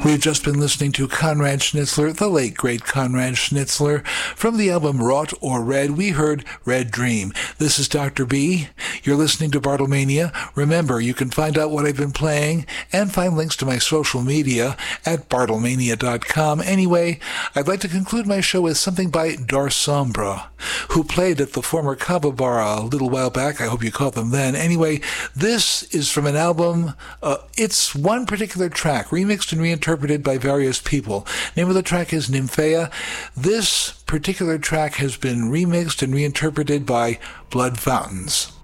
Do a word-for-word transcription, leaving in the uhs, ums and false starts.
We've just been listening to Conrad Schnitzler, the late great Conrad Schnitzler. From the album Wrought or Red, we heard Red Dream. This is Doctor B. You're listening to Bartlemania. Remember, you can find out what I've been playing and find links to my social media at bartlemania dot com. Anyway, I'd like to conclude my show with something by Dar Sombra, who played at the former Cava Bar a little while back. I hope you caught them then. Anyway, this is from an album. Uh, it's one particular track, remixed and reinterpreted by various people. Name of the track is Nymphaea. This particular track has been remixed and reinterpreted by Blood Fountains.